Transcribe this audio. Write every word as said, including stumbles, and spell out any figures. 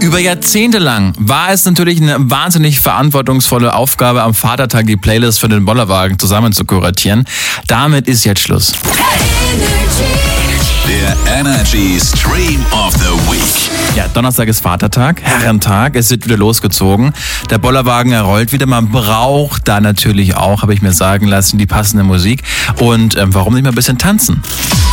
Über Jahrzehnte lang war es natürlich eine wahnsinnig verantwortungsvolle Aufgabe, am Vatertag die Playlist für den Bollerwagen zusammen zu kuratieren. Damit ist jetzt Schluss. Der Energy Stream of the Week. Ja, Donnerstag ist Vatertag, Herrentag, es wird wieder losgezogen. Der Bollerwagen, er rollt wieder. Man braucht da natürlich auch, habe ich mir sagen lassen, die passende Musik. Und ähm, warum nicht mal ein bisschen tanzen?